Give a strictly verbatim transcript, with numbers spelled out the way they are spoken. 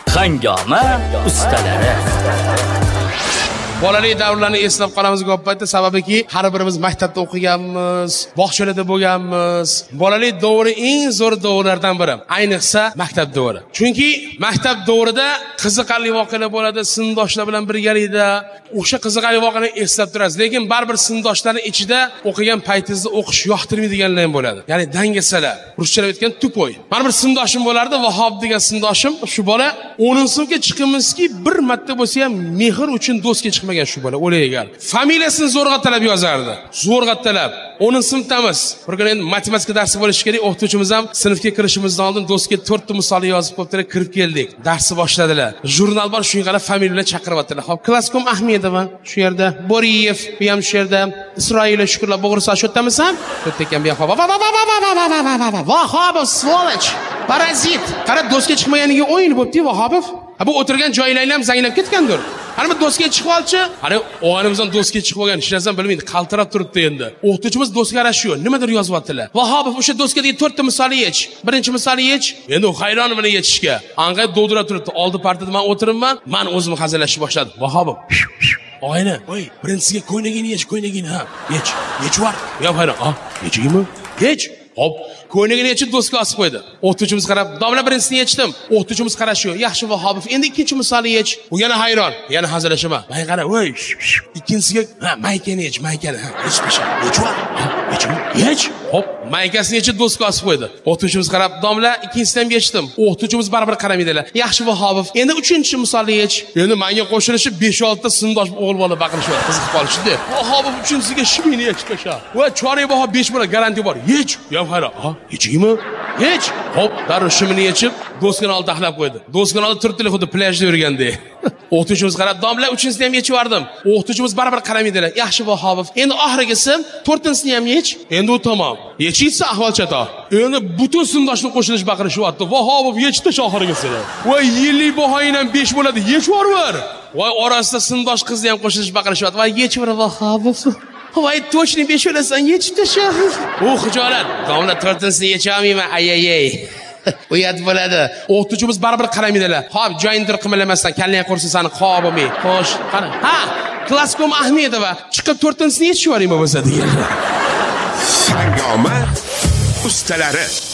Hangoma ustalari. Bolalik davrlarni eslab qolamiz ko'p paytda, sababiki har birimiz maktabda o'qiganmiz, bog'chalarda bo'lganmiz. Bolalik davri eng zo'r davrlardan biri, ayniqsa maktab davri. Chunki maktab davrida qiziqarli voqealar bo'ladi, sinfdoshlar bilan birgalikda o'sha qiziqarli voqeani eslab turasiz. Lekin baribir sinfdoshlarning ichida o'qigan paytingizda o'qish yoqtirmaydiganlar ham bo'ladi. Ya'ni dangasalar, ruschalab aytgan tupoy. Mana bir sinfdoshim bo'lardi, Vahob degan sinfdoshim. Shu bola o'ninchi sinfga chiqimizki, bir marta bo'lsa ham mehr uchun do'stga chiqib shu bola o'lagan. Familiyasini zo'rg'a talab yozardi. Zo'rg'a talab. o'ninchi sinfdamiz. Bir kuni endi matematika darsi bo'lishi kerak. O'qituvchimiz ham sinfga kirishimizdan oldin do'stga to'rtta misol yozib qo'yibdilar, kirib keldik. Darsni boshladilar. Jurnal bor, shunga qarab familiyalar chaqiryaptilar. Xo'p, Klaskom Ahmedova shu yerda, Boriyev bu ham shu yerda, Isroilov Shukurlar Bo'g'irsoq shu yerdamisan? To'rtta ekan bu ham. Vahobov svoloch, parazit. Qarab do'stga chiqmaganiga o'yin bo'pti Vahobov. Ha bu o'tirgan joylaringlar ham zanglab ketgandir. Ana bu do'stga chiqib olchi. Ana o'g'limizdan do'stga chiqib olgan, hech narsa bilmaydi, qaltirab turibdi endi. O'qituvchimiz do'stga qarashiyor, nimadir yozyaptilar. Vahobov o'sha do'stga degan to'rtta misolni yech. Birinchi misolni yech. Endi u hayron buni yechishga. Ang'ay dovdirab turibdi. Oldi partada men o'tiribman, men o'zim hazillashib boshladim. Vahobov. Oyna, voy, birinchisiga ko'ynagini yech, ko'ynagini ha. Yech. Yechvar. Yo'q, hayron. Ha, yechingmi? Yech. Hop, ko'ynagini yechib do'stga osib qo'ydi. O'qituvchimiz qarab, "Domla birinchini yechdim." O'qituvchimiz qarashiyor. "Yaxshi Vahobov, endi ikkinchi misolni yech." U yana hayron, yana hazillashaman. "Men qara, voy, ikkinchisiga, ha, maykani yech, maykani, ha, yechmisha. Yechvar. Ha, yechmi? Yech." Hop, maykasini yechib do'stga osib qo'ydi. O'qituvchimiz qarab, "Domla, ikkinchisini ham yechdim." O'qituvchimiz baribir qaramaydilar. "Yaxshi Vahobov, endi uchinchi misolni yech." Endi menga qo'shilishib besh olti ta sinfdosh o'g'il bola baqirishadi, qiziqib qolishdi. "Vahobov uchinchisiga shimini yech tasha." Va chorak baho besh bola garantiya bor. Yech. Yo'q, hayron. Ha, yechingmi? Yech. Hop, darrov shimini yechib, do'stgani oldi taxlab qo'ydi. Do'stgani oldi turibdilar, xuddi plyajda yurgandek. O'qituvchimiz qarab, "Domla, uchinchisini ham yechib yubordim." O'qituvchimiz baribir qaramaydilar. "Yaxshi Vahobov, endi oxirgisi to'rtinchisini ham yech." Endi u tamom. Yechitsa ahvol chatoq. Endi butun sinfdoshni qo'shilish baqirishyapti. "Vahobov, yechdi oxirgisini." Voy, yillik bahoying ham besh bo'ladi, yechvorver. Voy, orasida sinfdosh qizni ham qo'shilish baqirishyapti. "Voy, yechver Vahobov." Voy, to'shni besh o'lasan, yechib tasha. O xijolat. Domla to'rtinchisini yecha olmayman, ayayay. Uyat bo'ladi. O'qituvchimiz baribir qaramaydilar. Xo'p, joyindir qimalamasdan kallang qursin seni qobimi. Xo'sh, qara. Ha, Klaskom Ahmedova chiqib to'rtinchisini yechib yuboringmi bo'lsa deganlar. Hangoma ustalari.